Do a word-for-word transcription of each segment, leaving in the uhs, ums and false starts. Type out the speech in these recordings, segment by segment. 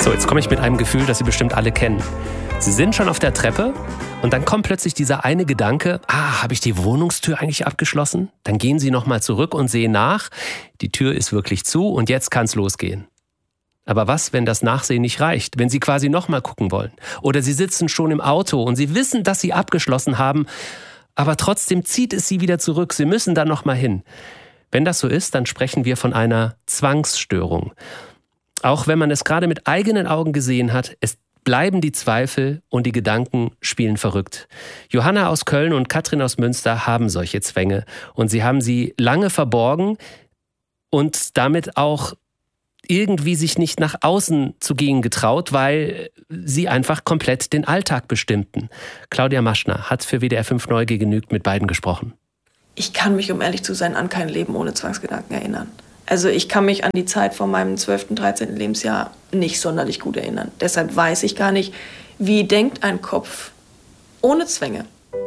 So, jetzt komme ich mit einem Gefühl, das Sie bestimmt alle kennen. Sie sind schon auf der Treppe und dann kommt plötzlich dieser eine Gedanke, ah, habe ich die Wohnungstür eigentlich abgeschlossen? Dann gehen Sie nochmal zurück und sehen nach, die Tür ist wirklich zu und jetzt kann es losgehen. Aber was, wenn das Nachsehen nicht reicht, wenn Sie quasi nochmal gucken wollen? Oder Sie sitzen schon im Auto und Sie wissen, dass Sie abgeschlossen haben, aber trotzdem zieht es Sie wieder zurück, Sie müssen da nochmal hin. Wenn das so ist, dann sprechen wir von einer Zwangsstörung. Auch wenn man es gerade mit eigenen Augen gesehen hat, es bleiben die Zweifel und die Gedanken spielen verrückt. Johanna aus Köln und Katrin aus Münster haben solche Zwänge und sie haben sie lange verborgen und damit auch irgendwie sich nicht nach außen zu gehen getraut, weil sie einfach komplett den Alltag bestimmten. Claudia Maschner hat für W D R fünf Neu genügt mit beiden gesprochen. Ich kann mich, um ehrlich zu sein, an kein Leben ohne Zwangsgedanken erinnern. Also ich kann mich an die Zeit von meinem zwölften, dreizehnten Lebensjahr nicht sonderlich gut erinnern. Deshalb weiß ich gar nicht, wie denkt ein Kopf ohne Zwänge.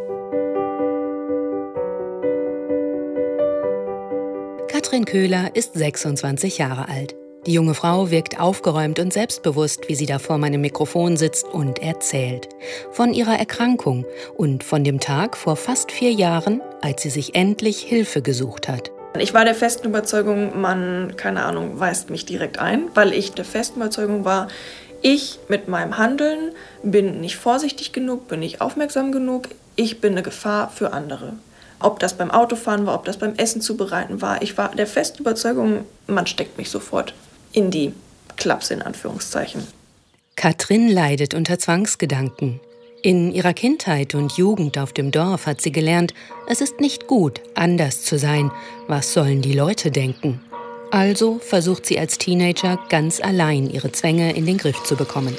Katrin Köhler ist sechsundzwanzig Jahre alt. Die junge Frau wirkt aufgeräumt und selbstbewusst, wie sie da vor meinem Mikrofon sitzt und erzählt. Von ihrer Erkrankung und von dem Tag vor fast vier Jahren, als sie sich endlich Hilfe gesucht hat. Ich war der festen Überzeugung, man, keine Ahnung, weist mich direkt ein, weil ich der festen Überzeugung war, ich mit meinem Handeln bin nicht vorsichtig genug, bin nicht aufmerksam genug, ich bin eine Gefahr für andere. Ob das beim Autofahren war, ob das beim Essen zubereiten war, ich war der festen Überzeugung, man steckt mich sofort in die Klapse in Anführungszeichen. Katrin leidet unter Zwangsgedanken. In ihrer Kindheit und Jugend auf dem Dorf hat sie gelernt, es ist nicht gut, anders zu sein. Was sollen die Leute denken? Also versucht sie als Teenager ganz allein ihre Zwänge in den Griff zu bekommen.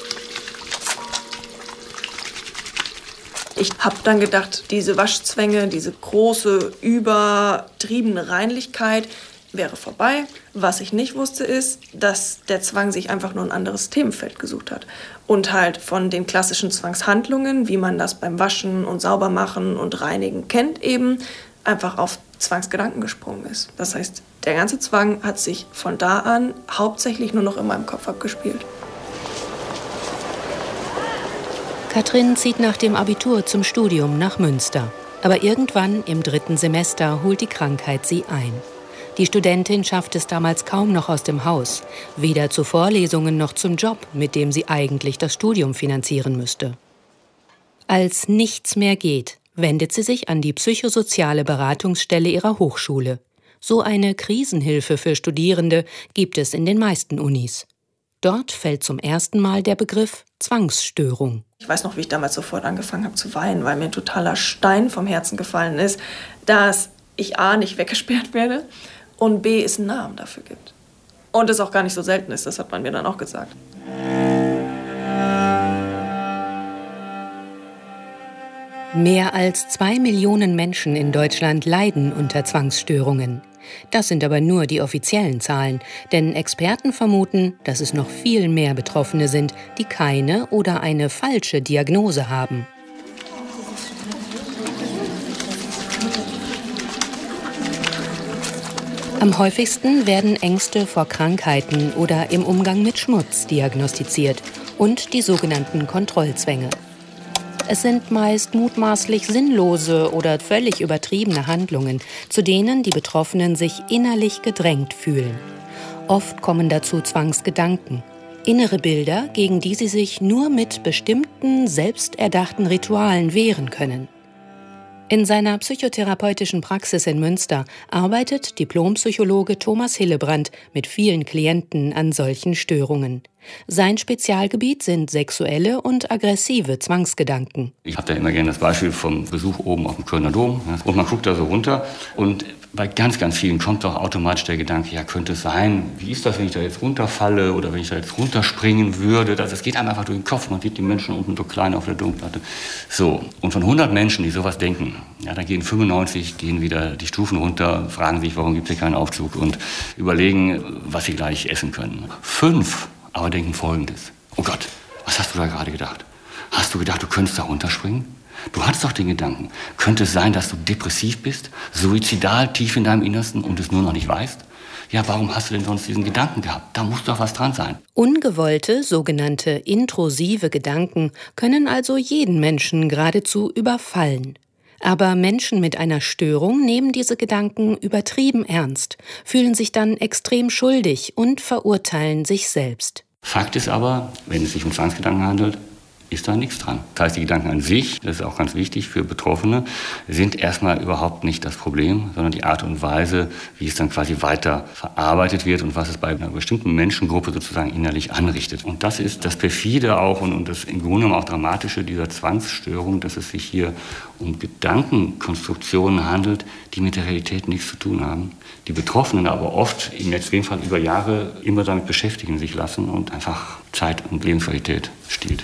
Ich habe dann gedacht, diese Waschzwänge, diese große, übertriebene Reinlichkeit wäre vorbei. Was ich nicht wusste, ist, dass der Zwang sich einfach nur ein anderes Themenfeld gesucht hat. Und halt von den klassischen Zwangshandlungen, wie man das beim Waschen und Saubermachen und Reinigen kennt, eben einfach auf Zwangsgedanken gesprungen ist. Das heißt, der ganze Zwang hat sich von da an hauptsächlich nur noch in meinem Kopf abgespielt. Katrin zieht nach dem Abitur zum Studium nach Münster. Aber irgendwann im dritten Semester holt die Krankheit sie ein. Die Studentin schafft es damals kaum noch aus dem Haus, weder zu Vorlesungen noch zum Job, mit dem sie eigentlich das Studium finanzieren müsste. Als nichts mehr geht, wendet sie sich an die psychosoziale Beratungsstelle ihrer Hochschule. So eine Krisenhilfe für Studierende gibt es in den meisten Unis. Dort fällt zum ersten Mal der Begriff Zwangsstörung. Ich weiß noch, wie ich damals sofort angefangen habe zu weinen, weil mir ein totaler Stein vom Herzen gefallen ist, dass ich A, nicht weggesperrt werde und B, es einen Namen dafür gibt. Und es auch gar nicht so selten ist, das hat man mir dann auch gesagt. Mehr als zwei Millionen Menschen in Deutschland leiden unter Zwangsstörungen. Das sind aber nur die offiziellen Zahlen, denn Experten vermuten, dass es noch viel mehr Betroffene sind, die keine oder eine falsche Diagnose haben. Am häufigsten werden Ängste vor Krankheiten oder im Umgang mit Schmutz diagnostiziert und die sogenannten Kontrollzwänge. Es sind meist mutmaßlich sinnlose oder völlig übertriebene Handlungen, zu denen die Betroffenen sich innerlich gedrängt fühlen. Oft kommen dazu Zwangsgedanken, innere Bilder, gegen die sie sich nur mit bestimmten, selbsterdachten Ritualen wehren können. In seiner psychotherapeutischen Praxis in Münster arbeitet Diplompsychologe Thomas Hillebrand mit vielen Klienten an solchen Störungen. Sein Spezialgebiet sind sexuelle und aggressive Zwangsgedanken. Ich habe da immer gerne das Beispiel vom Besuch oben auf dem Kölner Dom. Und man guckt da so runter und bei ganz, ganz vielen kommt doch automatisch der Gedanke, ja, könnte es sein, wie ist das, wenn ich da jetzt runterfalle oder wenn ich da jetzt runterspringen würde? Das, das geht einem einfach durch den Kopf, man sieht die Menschen unten so klein auf der Domplatte. So, und von hundert Menschen, die sowas denken, ja, da gehen fünfundneunzig, gehen wieder die Stufen runter, fragen sich, warum gibt es hier keinen Aufzug und überlegen, was sie gleich essen können. Fünf aber denken Folgendes: Oh Gott, was hast du da gerade gedacht? Hast du gedacht, du könntest da runterspringen? Du hattest doch den Gedanken, könnte es sein, dass du depressiv bist, suizidal tief in deinem Innersten und es nur noch nicht weißt? ja, warum hast du denn sonst diesen Gedanken gehabt? Da muss doch was dran sein. Ungewollte, sogenannte intrusive Gedanken können also jeden Menschen geradezu überfallen. Aber Menschen mit einer Störung nehmen diese Gedanken übertrieben ernst, fühlen sich dann extrem schuldig und verurteilen sich selbst. Fakt ist aber, wenn es sich um Zwangsgedanken handelt, ist da nichts dran. Das heißt, die Gedanken an sich, das ist auch ganz wichtig für Betroffene, sind erstmal überhaupt nicht das Problem, sondern die Art und Weise, wie es dann quasi weiter verarbeitet wird und was es bei einer bestimmten Menschengruppe sozusagen innerlich anrichtet. Und das ist das Perfide auch und, und das im Grunde genommen auch Dramatische dieser Zwangsstörung, dass es sich hier um Gedankenkonstruktionen handelt, die mit der Realität nichts zu tun haben. Die Betroffenen aber oft, im Extremfall über Jahre, immer damit beschäftigen sich lassen und einfach Zeit und Lebensqualität stiehlt.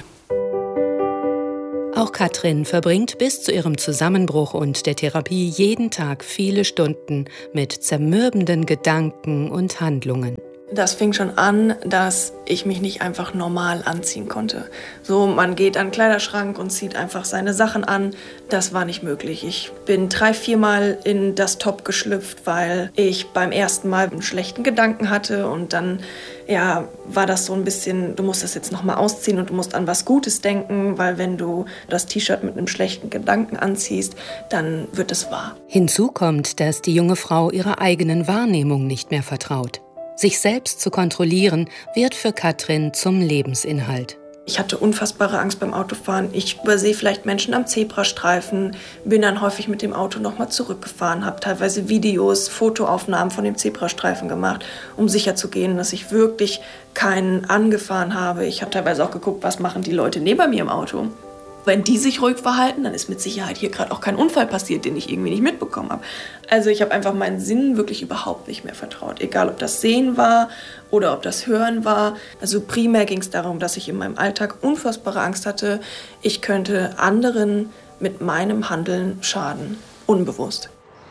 Auch Katrin verbringt bis zu ihrem Zusammenbruch und der Therapie jeden Tag viele Stunden mit zermürbenden Gedanken und Handlungen. Das fing schon an, dass ich mich nicht einfach normal anziehen konnte. So, man geht an den Kleiderschrank und zieht einfach seine Sachen an. Das war nicht möglich. Ich bin drei, viermal in das Top geschlüpft, weil ich beim ersten Mal einen schlechten Gedanken hatte. Und dann ja, war das so ein bisschen, du musst das jetzt nochmal ausziehen und du musst an was Gutes denken, weil wenn du das T-Shirt mit einem schlechten Gedanken anziehst, dann wird es wahr. Hinzu kommt, dass die junge Frau ihrer eigenen Wahrnehmung nicht mehr vertraut. Sich selbst zu kontrollieren, wird für Katrin zum Lebensinhalt. Ich hatte unfassbare Angst beim Autofahren. Ich übersehe vielleicht Menschen am Zebrastreifen, bin dann häufig mit dem Auto nochmal zurückgefahren, habe teilweise Videos, Fotoaufnahmen von dem Zebrastreifen gemacht, um sicherzugehen, dass ich wirklich keinen angefahren habe. Ich habe teilweise auch geguckt, was machen die Leute neben mir im Auto. Wenn die sich ruhig verhalten, dann ist mit Sicherheit hier gerade auch kein Unfall passiert, den ich irgendwie nicht mitbekommen habe. Also ich habe einfach meinen Sinnen wirklich überhaupt nicht mehr vertraut. Egal, ob das Sehen war oder ob das Hören war. Also primär ging es darum, dass ich in meinem Alltag unfassbare Angst hatte, ich könnte anderen mit meinem Handeln schaden. Unbewusst.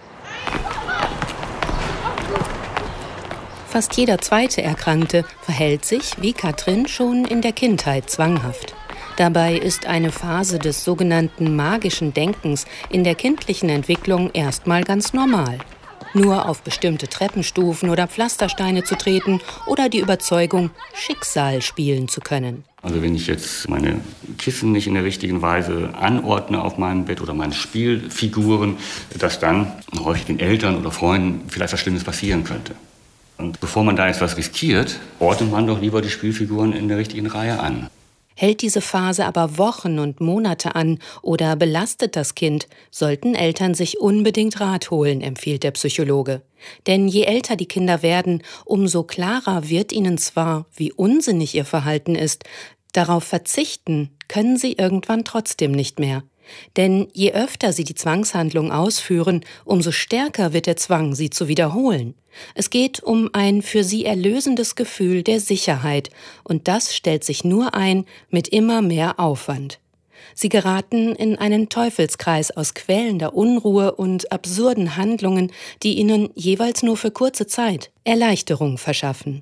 Fast jeder zweite Erkrankte verhält sich, wie Katrin, schon in der Kindheit zwanghaft. Dabei ist eine Phase des sogenannten magischen Denkens in der kindlichen Entwicklung erstmal ganz normal. Nur auf bestimmte Treppenstufen oder Pflastersteine zu treten oder die Überzeugung, Schicksal spielen zu können. Also wenn ich jetzt meine Kissen nicht in der richtigen Weise anordne auf meinem Bett oder meine Spielfiguren, dass dann häufig den Eltern oder Freunden vielleicht was Schlimmes passieren könnte. Und bevor man da jetzt was riskiert, ordnet man doch lieber die Spielfiguren in der richtigen Reihe an. Hält diese Phase aber Wochen und Monate an oder belastet das Kind, sollten Eltern sich unbedingt Rat holen, empfiehlt der Psychologe. Denn je älter die Kinder werden, umso klarer wird ihnen zwar, wie unsinnig ihr Verhalten ist, darauf verzichten können sie irgendwann trotzdem nicht mehr. Denn je öfter sie die Zwangshandlung ausführen, umso stärker wird der Zwang, sie zu wiederholen. Es geht um ein für sie erlösendes Gefühl der Sicherheit, und das stellt sich nur ein mit immer mehr Aufwand. Sie geraten in einen Teufelskreis aus quälender Unruhe und absurden Handlungen, die ihnen jeweils nur für kurze Zeit Erleichterung verschaffen.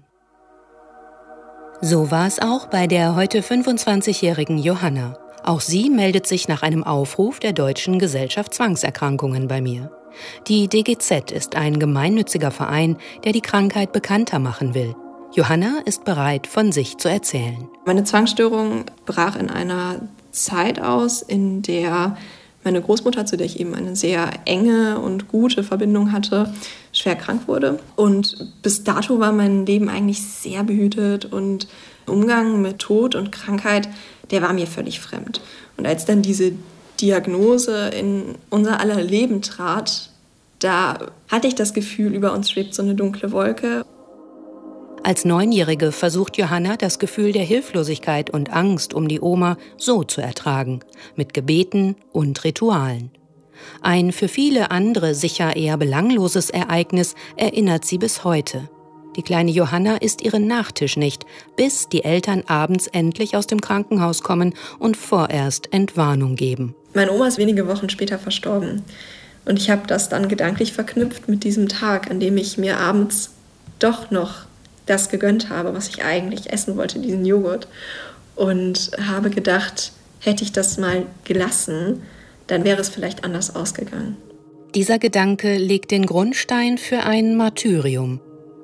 So war es auch bei der heute fünfundzwanzigjährigen Johanna. Auch sie meldet sich nach einem Aufruf der Deutschen Gesellschaft Zwangserkrankungen bei mir. Die D G Z ist ein gemeinnütziger Verein, der die Krankheit bekannter machen will. Johanna ist bereit, von sich zu erzählen. Meine Zwangsstörung brach in einer Zeit aus, in der meine Großmutter, zu der ich eben eine sehr enge und gute Verbindung hatte, schwer krank wurde. Und bis dato war mein Leben eigentlich sehr behütet und Umgang mit Tod und Krankheit, der war mir völlig fremd. Und als dann diese Diagnose in unser aller Leben trat, da hatte ich das Gefühl, über uns schwebt so eine dunkle Wolke. Als Neunjährige versucht Johanna, das Gefühl der Hilflosigkeit und Angst um die Oma so zu ertragen, mit Gebeten und Ritualen. Ein für viele andere sicher eher belangloses Ereignis erinnert sie bis heute. Die kleine Johanna isst ihren Nachtisch nicht, bis die Eltern abends endlich aus dem Krankenhaus kommen und vorerst Entwarnung geben. Meine Oma ist wenige Wochen später verstorben. Und ich habe das dann gedanklich verknüpft mit diesem Tag, an dem ich mir abends doch noch das gegönnt habe, was ich eigentlich essen wollte, diesen Joghurt. Und habe gedacht, hätte ich das mal gelassen, dann wäre es vielleicht anders ausgegangen. Dieser Gedanke legt den Grundstein für ein Martyrium.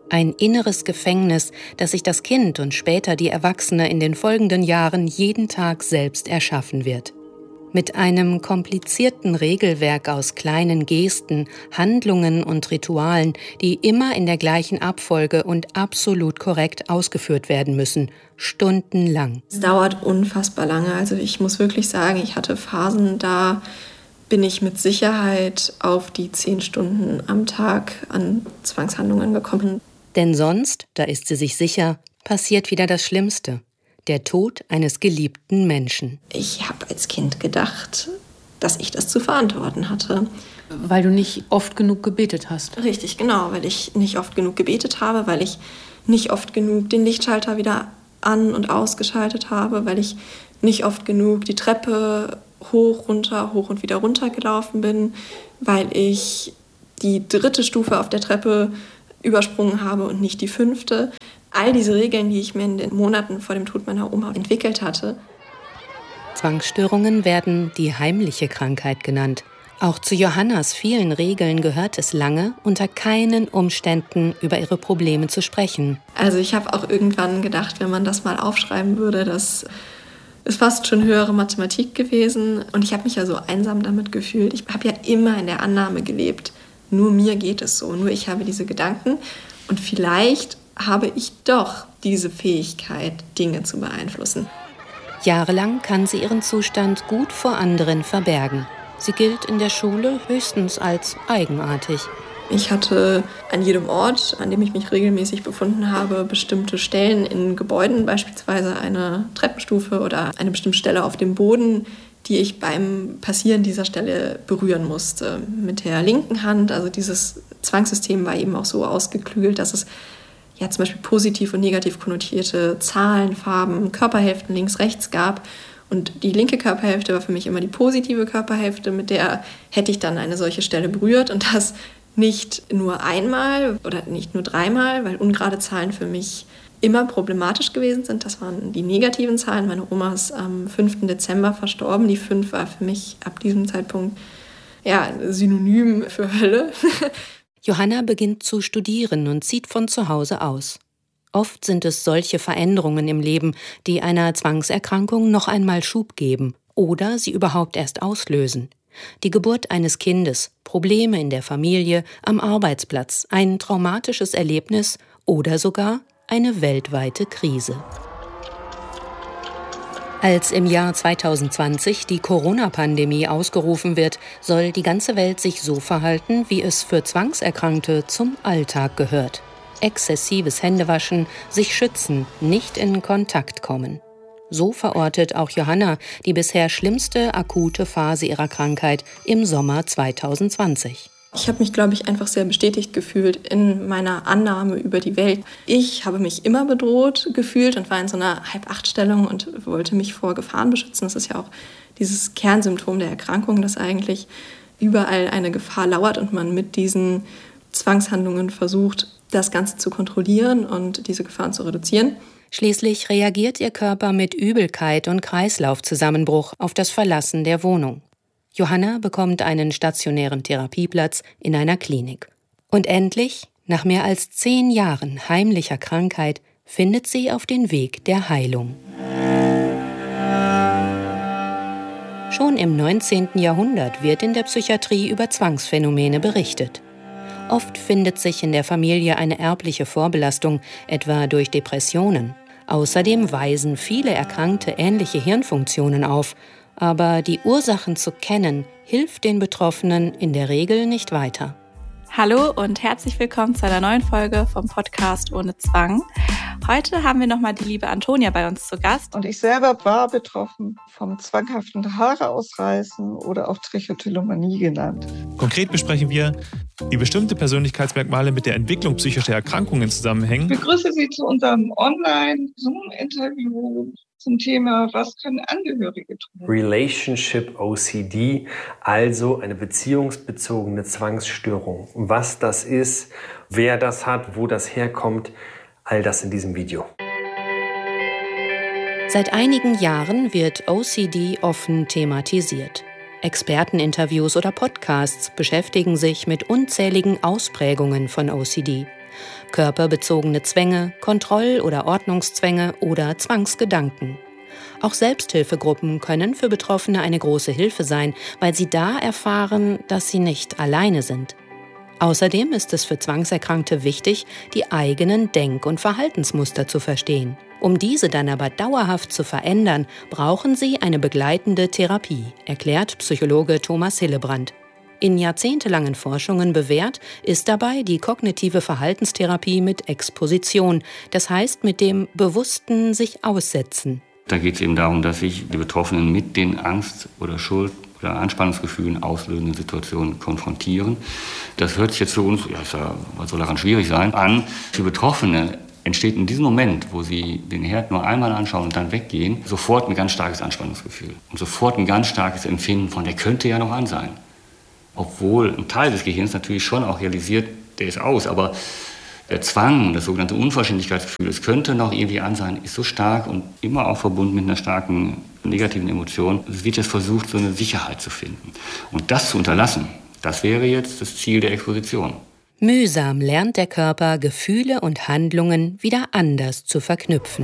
Ein inneres Gefängnis, das sich das Kind und später die Erwachsene in den folgenden Jahren jeden Tag selbst erschaffen wird. Mit einem komplizierten Regelwerk aus kleinen Gesten, Handlungen und Ritualen, die immer in der gleichen Abfolge und absolut korrekt ausgeführt werden müssen, stundenlang. Es dauert unfassbar lange. Also ich muss wirklich sagen, ich hatte Phasen, da bin ich mit Sicherheit auf die zehn Stunden am Tag an Zwangshandlungen gekommen. Denn sonst, da ist sie sich sicher, passiert wieder das Schlimmste. Der Tod eines geliebten Menschen. Ich habe als Kind gedacht, dass ich das zu verantworten hatte. Weil du nicht oft genug gebetet hast. Richtig, genau, weil ich nicht oft genug gebetet habe, weil ich nicht oft genug den Lichtschalter wieder an- und ausgeschaltet habe, weil ich nicht oft genug die Treppe hoch, runter, hoch und wieder runter gelaufen bin, weil ich die dritte Stufe auf der Treppe übersprungen habe und nicht die fünfte. All diese Regeln, die ich mir in den Monaten vor dem Tod meiner Oma entwickelt hatte. Zwangsstörungen werden die heimliche Krankheit genannt. Auch zu Johannas vielen Regeln gehört es lange, unter keinen Umständen über ihre Probleme zu sprechen. Also ich habe auch irgendwann gedacht, wenn man das mal aufschreiben würde, das ist fast schon höhere Mathematik gewesen. Und ich habe mich ja so einsam damit gefühlt. Ich habe ja immer in der Annahme gelebt, nur mir geht es so, nur ich habe diese Gedanken. Und vielleicht habe ich doch diese Fähigkeit, Dinge zu beeinflussen. Jahrelang kann sie ihren Zustand gut vor anderen verbergen. Sie gilt in der Schule höchstens als eigenartig. Ich hatte an jedem Ort, an dem ich mich regelmäßig befunden habe, bestimmte Stellen in Gebäuden, beispielsweise eine Treppenstufe oder eine bestimmte Stelle auf dem Boden, die ich beim Passieren dieser Stelle berühren musste. Mit der linken Hand, also dieses Zwangssystem war eben auch so ausgeklügelt, dass es ja zum Beispiel positiv und negativ konnotierte Zahlen, Farben, Körperhälften links, rechts gab. Und die linke Körperhälfte war für mich immer die positive Körperhälfte, mit der hätte ich dann eine solche Stelle berührt. Und das nicht nur einmal oder nicht nur dreimal, weil ungerade Zahlen für mich immer problematisch gewesen sind. Das waren die negativen Zahlen. Meine Oma ist am fünften Dezember verstorben. Die fünf war für mich ab diesem Zeitpunkt ja, Synonym für Hölle. Johanna beginnt zu studieren und zieht von zu Hause aus. Oft sind es solche Veränderungen im Leben, die einer Zwangserkrankung noch einmal Schub geben oder sie überhaupt erst auslösen. Die Geburt eines Kindes, Probleme in der Familie, am Arbeitsplatz, ein traumatisches Erlebnis oder sogar eine weltweite Krise. Als im Jahr zweitausendzwanzig die Corona-Pandemie ausgerufen wird, soll die ganze Welt sich so verhalten, wie es für Zwangserkrankte zum Alltag gehört. Exzessives Händewaschen, sich schützen, nicht in Kontakt kommen. So verortet auch Johanna die bisher schlimmste akute Phase ihrer Krankheit im Sommer zweitausendzwanzig. Ich habe mich, glaube ich, einfach sehr bestätigt gefühlt in meiner Annahme über die Welt. Ich habe mich immer bedroht gefühlt und war in so einer Halb-Acht-Stellung und wollte mich vor Gefahren beschützen. Das ist ja auch dieses Kernsymptom der Erkrankung, dass eigentlich überall eine Gefahr lauert und man mit diesen Zwangshandlungen versucht, das Ganze zu kontrollieren und diese Gefahren zu reduzieren. Schließlich reagiert ihr Körper mit Übelkeit und Kreislaufzusammenbruch auf das Verlassen der Wohnung. Johanna bekommt einen stationären Therapieplatz in einer Klinik. Und endlich, nach mehr als zehn Jahren heimlicher Krankheit, findet sie auf den Weg der Heilung. Schon im neunzehnten Jahrhundert wird in der Psychiatrie über Zwangsphänomene berichtet. Oft findet sich in der Familie eine erbliche Vorbelastung, etwa durch Depressionen. Außerdem weisen viele Erkrankte ähnliche Hirnfunktionen auf. Aber die Ursachen zu kennen, hilft den Betroffenen in der Regel nicht weiter. Hallo und herzlich willkommen zu einer neuen Folge vom Podcast Ohne Zwang. Heute haben wir nochmal die liebe Antonia bei uns zu Gast. Und ich selber war betroffen vom zwanghaften Haare ausreißen oder auch Trichotillomanie genannt. Konkret besprechen wir, wie bestimmte Persönlichkeitsmerkmale mit der Entwicklung psychischer Erkrankungen zusammenhängen. Ich begrüße Sie zu unserem Online-Zoom-Interview zum Thema, was können Angehörige tun? Relationship O C D, also eine beziehungsbezogene Zwangsstörung. Was das ist, wer das hat, wo das herkommt, all das in diesem Video. Seit einigen Jahren wird O C D offen thematisiert. Experteninterviews oder Podcasts beschäftigen sich mit unzähligen Ausprägungen von O C D. körperbezogene Zwänge, Kontroll- oder Ordnungszwänge oder Zwangsgedanken. Auch Selbsthilfegruppen können für Betroffene eine große Hilfe sein, weil sie da erfahren, dass sie nicht alleine sind. Außerdem ist es für Zwangserkrankte wichtig, die eigenen Denk- und Verhaltensmuster zu verstehen. Um diese dann aber dauerhaft zu verändern, brauchen sie eine begleitende Therapie, erklärt Psychologe Thomas Hillebrand. In jahrzehntelangen Forschungen bewährt ist dabei die kognitive Verhaltenstherapie mit Exposition, das heißt mit dem bewussten sich aussetzen. Da geht es eben darum, dass sich die Betroffenen mit den Angst- oder Schuld- oder Anspannungsgefühlen auslösenden Situationen konfrontieren. Das hört sich jetzt für uns, ja, ist ja, was soll daran schwierig sein, an. Für Betroffene entsteht in diesem Moment, wo sie den Herd nur einmal anschauen und dann weggehen, sofort ein ganz starkes Anspannungsgefühl und sofort ein ganz starkes Empfinden von, der könnte ja noch an sein. Obwohl ein Teil des Gehirns natürlich schon auch realisiert, der ist aus, aber der Zwang, das sogenannte Unvollständigkeitsgefühl, es könnte noch irgendwie an sein, ist so stark und immer auch verbunden mit einer starken negativen Emotion. Es wird jetzt versucht, so eine Sicherheit zu finden. Und das zu unterlassen, das wäre jetzt das Ziel der Exposition. Mühsam lernt der Körper, Gefühle und Handlungen wieder anders zu verknüpfen.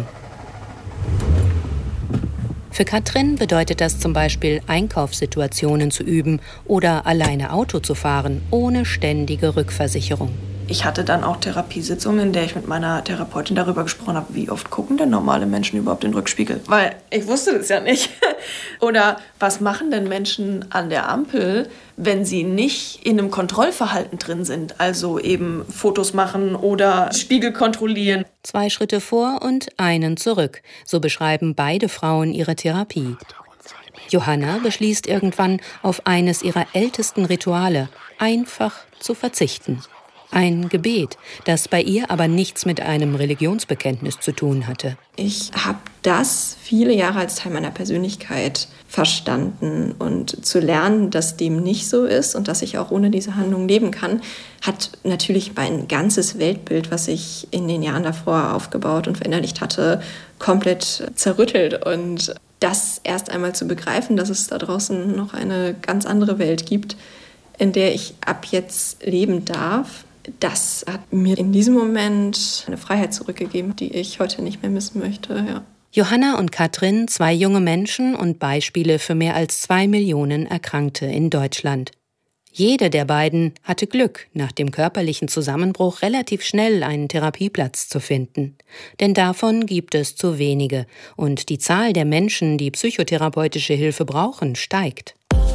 Für Katrin bedeutet das zum Beispiel, Einkaufssituationen zu üben oder alleine Auto zu fahren, ohne ständige Rückversicherung. Ich hatte dann auch Therapiesitzungen, in der ich mit meiner Therapeutin darüber gesprochen habe, wie oft gucken denn normale Menschen überhaupt in den Rückspiegel? Weil ich wusste das ja nicht. Oder was machen denn Menschen an der Ampel, wenn sie nicht in einem Kontrollverhalten drin sind? Also eben Fotos machen oder Spiegel kontrollieren. Zwei Schritte vor und einen zurück. So beschreiben beide Frauen ihre Therapie. Johanna beschließt irgendwann, auf eines ihrer ältesten Rituale einfach zu verzichten. Ein Gebet, das bei ihr aber nichts mit einem Religionsbekenntnis zu tun hatte. Ich habe das viele Jahre als Teil meiner Persönlichkeit verstanden. Und zu lernen, dass dem nicht so ist und dass ich auch ohne diese Handlung leben kann, hat natürlich mein ganzes Weltbild, was ich in den Jahren davor aufgebaut und verinnerlicht hatte, komplett zerrüttelt. Und das erst einmal zu begreifen, dass es da draußen noch eine ganz andere Welt gibt, in der ich ab jetzt leben darf, das hat mir in diesem Moment eine Freiheit zurückgegeben, die ich heute nicht mehr missen möchte. Ja. Johanna und Katrin, zwei junge Menschen und Beispiele für mehr als zwei Millionen Erkrankte in Deutschland. Jede der beiden hatte Glück, nach dem körperlichen Zusammenbruch relativ schnell einen Therapieplatz zu finden. Denn davon gibt es zu wenige und die Zahl der Menschen, die psychotherapeutische Hilfe brauchen, steigt.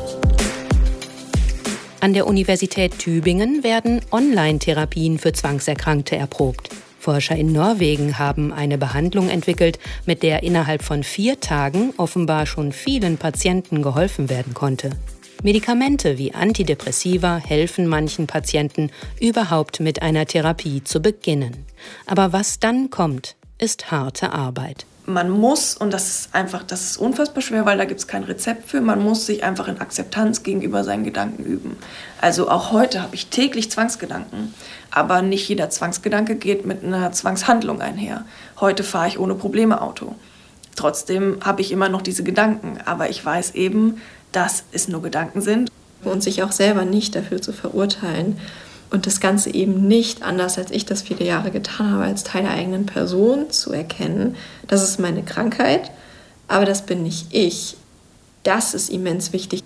An der Universität Tübingen werden Online-Therapien für Zwangserkrankte erprobt. Forscher in Norwegen haben eine Behandlung entwickelt, mit der innerhalb von vier Tagen offenbar schon vielen Patienten geholfen werden konnte. Medikamente wie Antidepressiva helfen manchen Patienten, überhaupt mit einer Therapie zu beginnen. Aber was dann kommt, ist harte Arbeit. Man muss, und das ist einfach, das ist unfassbar schwer, weil da gibt es kein Rezept für, man muss sich einfach in Akzeptanz gegenüber seinen Gedanken üben. Also auch heute habe ich täglich Zwangsgedanken, aber nicht jeder Zwangsgedanke geht mit einer Zwangshandlung einher. Heute fahre ich ohne Probleme Auto. Trotzdem habe ich immer noch diese Gedanken, aber ich weiß eben, dass es nur Gedanken sind. Und sich auch selber nicht dafür zu verurteilen. Und das Ganze eben nicht, anders als ich das viele Jahre getan habe, als Teil der eigenen Person zu erkennen. Das ist meine Krankheit, aber das bin nicht ich. Das ist immens wichtig.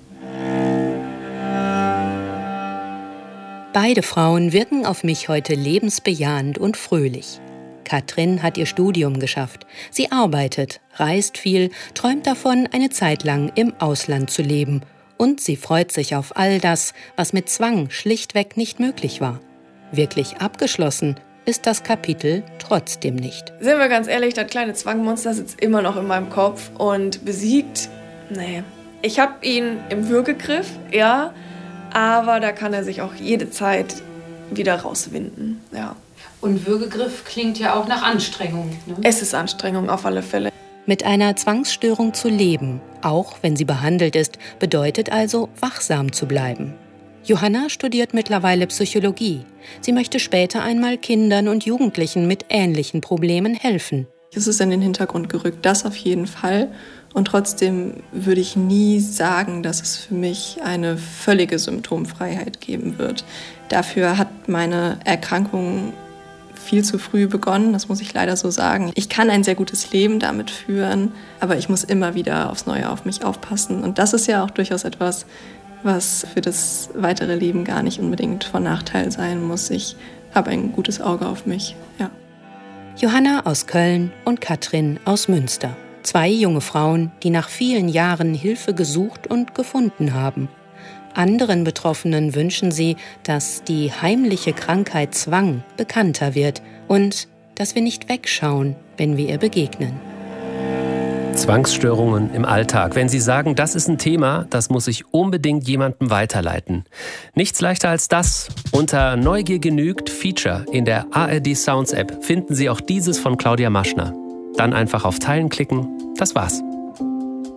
Beide Frauen wirken auf mich heute lebensbejahend und fröhlich. Katrin hat ihr Studium geschafft. Sie arbeitet, reist viel, träumt davon, eine Zeit lang im Ausland zu leben. Und sie freut sich auf all das, was mit Zwang schlichtweg nicht möglich war. Wirklich abgeschlossen ist das Kapitel trotzdem nicht. Sind wir ganz ehrlich, das kleine Zwangmonster sitzt immer noch in meinem Kopf und besiegt, nee. Ich habe ihn im Würgegriff, ja, aber da kann er sich auch jede Zeit wieder rauswinden, ja. Und Würgegriff klingt ja auch nach Anstrengung, ne? Es ist Anstrengung auf alle Fälle. Mit einer Zwangsstörung zu leben, auch wenn sie behandelt ist, bedeutet also, wachsam zu bleiben. Johanna studiert mittlerweile Psychologie. Sie möchte später einmal Kindern und Jugendlichen mit ähnlichen Problemen helfen. Es ist in den Hintergrund gerückt, das auf jeden Fall. Und trotzdem würde ich nie sagen, dass es für mich eine völlige Symptomfreiheit geben wird. Dafür hat meine Erkrankung viel zu früh begonnen, das muss ich leider so sagen. Ich kann ein sehr gutes Leben damit führen, aber ich muss immer wieder aufs Neue auf mich aufpassen. Und das ist ja auch durchaus etwas, was für das weitere Leben gar nicht unbedingt von Nachteil sein muss. Ich habe ein gutes Auge auf mich, ja. Johanna aus Köln und Katrin aus Münster. Zwei junge Frauen, die nach vielen Jahren Hilfe gesucht und gefunden haben. Anderen Betroffenen wünschen sie, dass die heimliche Krankheit Zwang bekannter wird und dass wir nicht wegschauen, wenn wir ihr begegnen. Zwangsstörungen im Alltag. Wenn Sie sagen, das ist ein Thema, das muss ich unbedingt jemandem weiterleiten. Nichts leichter als das. Unter Neugier genügt Feature in der A R D Sounds App finden Sie auch dieses von Claudia Maschner. Dann einfach auf Teilen klicken. Das war's.